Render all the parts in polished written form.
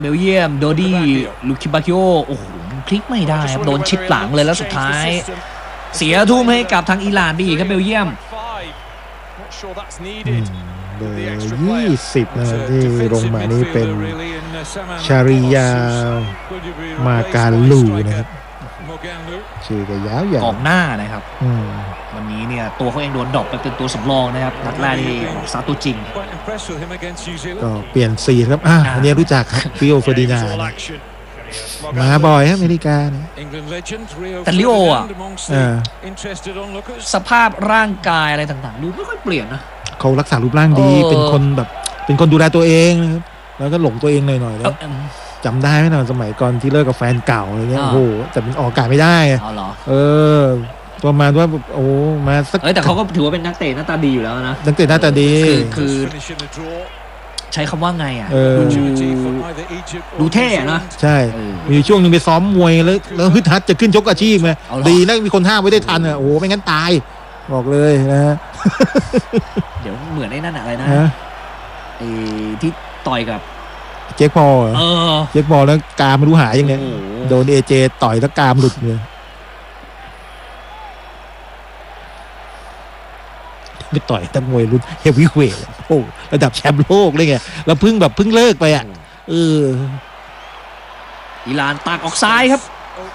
เบลเยียมโดดี้ลูคิบาคิโอโอ้โหพลิกไม่ได้ครับโดนชิดหลังเลยแล้วสุดท้ายเสียทุ่มให้กับทางอิหร่านไปอีกครับเบลเยียมเบอร์20นะครับที่ลงมานี่เป็นชาริยามาการลูนะครับชื่อก็ยาวๆกองหน้านะครับวันนี้เนี่ยตัวเขาเองโดนดรอปไปเป็นตัวสำรองนะครับนัดแรกที่ซาตัวจริงก็เปลี่ยนสีครับอันนี้รู้จักครับฟิโอเฟอร์ดินานด์มาบ่อยครับอเมริกาแต่ลิโอสภาพร่างกายอะไรต่างๆดูไม่ค่อยเปลี่ยนนะเขารักษารูปร่างดีเป็นคนแบบเป็นคนดูแลตัวเองนะครับแล้วก็หลงตัวเองหน่อยๆแล้วจำได้ไหมนะสมัยก่อนที่เลิกกับแฟนเก่าอะไรเงี้ยโอ้โหแต่มันออกอากาศไม่ได้ประมาณว่าโอ้มาสักแต่เขาก็ถือว่าเป็นนักเตะหน้าตาดีอยู่แล้วนะนักเตะหน้าตาดีคือใช้คำว่าไงดูเท่นะใช่มีช่วงนึงไปซ้อมมวยแล้วฮึดฮัดจะขึ้นชกอาชีพไงดีนะมีคนห้ามไว้ได้ทันโอ้ไม่งั้นตายบอกเลยนะฮะเดี๋ยวเหมือนไอ้นั่นอะไรนะที่ต่อยกับเจ๊กพอเจ๊กพอแล้วกามไม่รู้หายยังไงโดนAJต่อยแล้วกามหลุดเลยไปต่อยตั้งมวยรุ่นเฮฟวีเวทโอ้ระดับแชมป์โลกเลยไงแล้วเพิ่งเลิกไปอิหร่านตักออกซ้ายครับ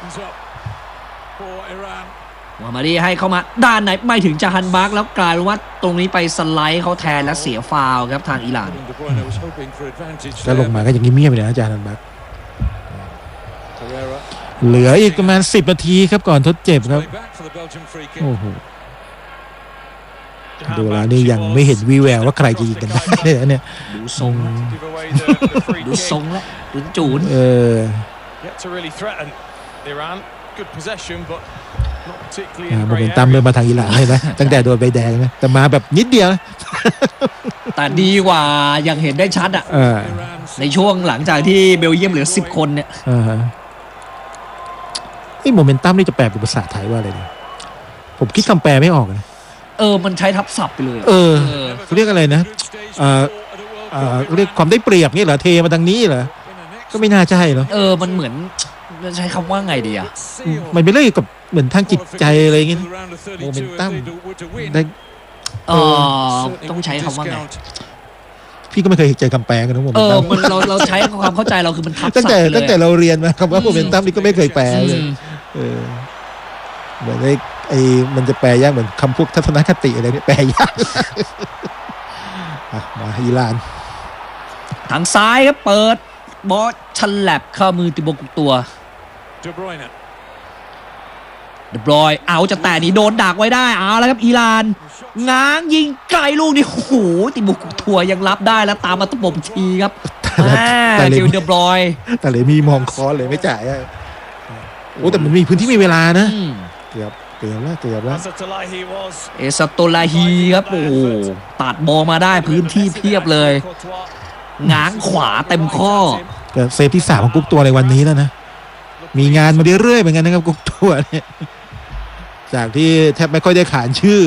มาดีให้เข้ามาด้านไหนไม่ถึงจะฮันบักแล้วกลายเป็นว่าตรงนี้ไปสไลด์เขาแทนและเสียฟาวล์ครับทางอิหร่านก็ลงมาก็อย่างนี้เงียบไปเลยนะอาจารย์ฮันบักเหลืออีกประมาณ10 นาทีครับก่อนทดเจ็บครับโอ้โหดูแล้วนี่ยังไม่เห็นวีแววว่าใครจะยิงกันได้เลยเนี่ยดูทรงแล้วจูนโมเมนตัมเริ่มมาทางอิหร่านเลยนะตั้งแต่โดนใบแดงนะแต่มาแบบนิดเดียวแต่ดีกว่ายังเห็นได้ชัดในช่วงหลังจากที่เบลเยียมเหลือ10 คนเนี่ยโมเมนตัมนี่จะแปลเป็นภาษาไทยว่าอะไรเนี่ยผมคิดคำแปลไม่ออกเลยมันใช้ทับศัพท์ไปเลยเขาเรียกอะไรนะเรียกความได้เปรียบนี่เหรอเทมาทางนี้เหรอก็ไม่น่าใช่เหรอมันเหมือนใช้คำว่าไงดีมันเป็นเรื่องกับเหมือนทางจิตใจอะไรอย่างเงี้ยโมเมนตัมได้ต้องใช้คำว่าไงพี่ก็ไม่เคยเห็นใจคำแปลกันนะโมเมนตัมเราใช้ความเข้าใจเราคือมันทับศัพท์ตั้งแต่เราเรียนมาคำว่าโมเมนตัมนี่ก็ไม่เคยแปลเลยเหมือนมันจะแปลยากเหมือนคำพวกทัศนคติอะไรนี่แปลยากมาอิหร่านทางซ้ายครับเปิดบอลชันแลบเข้ามือติโบกุตัวเดบรอยเอาจะแต่นี่โดนดักไว้ได้เอาแล้วครับอิหร่านง้างยิงไกลลูกนี่โอ้โหติโบกุตัวยังรับได้แล้วตามมาตบทีครับเดบรอยแต่เลยมีมองคอเลยไม่จ่ายโอ้แต่มันมีพื้นที่มีเวลานะเกือบแล้วเอซาโตลาฮีครับโอ้ตัดบอลมาได้พื้นที่เพียบเลยง้างขวาเต็มข้อเซฟที่3ของกุ๊กตัวในวันนี้แล้วนะมีงานมาเรื่อยๆเหมือนกันนะครับกุ๊กตัวเนี่ยจากที่แทบไม่ค่อยได้ขานชื่อ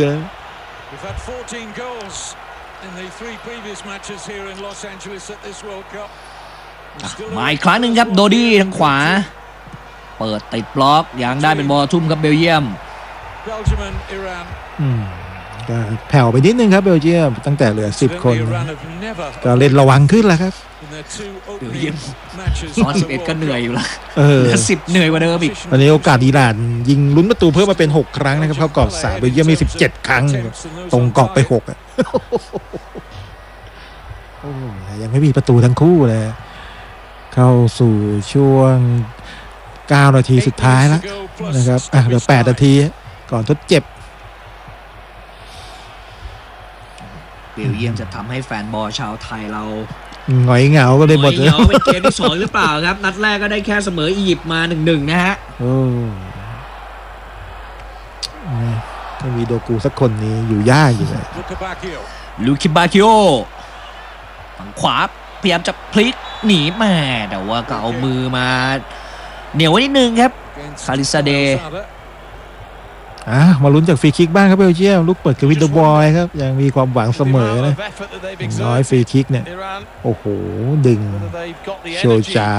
มาอีกครั้งหนึ่งครับโดดี้ทางขวาเปิดติดบล็อกยังได้เป็นบอลทุ่มครับเบลเยียมก็แผ่วไปนิดนึงครับเบลเยียมตั้งแต่เหลือ10 คนก็เล่นระวังขึ้นแล้วครับเบลเยียมซ้อน11ก็เหนื่อยอยู่แล้วเหลือ10เหนื่อยกว่าเดิมอีกวันนี้โอกาสอิหร่านยิงลุ้นประตูเพิ่มมาเป็น6 ครั้งนะครับเข้ากรอบ3เบลเยียมมี17 ครั้งตรงกรอบไป6ยังไม่มีประตูทั้งคู่เลยเข้าสู่ช่วง9 นาทีสุดท้ายแล้วนะครับเหลือ8 นาทีก่อนทดเจ็บเบลเยียมจะทำให้แฟนบอลชาวไทยเราหงอยเหงาก็ได้หมดเลยเป็นเกมที่2หรือเปล่าครับนัดแรกก็ได้แค่เสมออียิปต์มา 1-1 นะฮะถ้ามีโดกูสักคนนี้อยู่ยากอยู่เลยลูคิบาคิโอฝั่งขวาพยายามจะพลิกหนีมาแต่ว่าก็เอามือมาเหนียวไว้นิดนึงครับคาริซาเดมาลุ้นจากฟรีคิกบ้างครับเบลเยียมลูกเปิดกับวินเดอร์บอยครับยังมีความหวังเสมอนะน้อยฟรีคิกเนี่ยโอ้โหดึงโชจา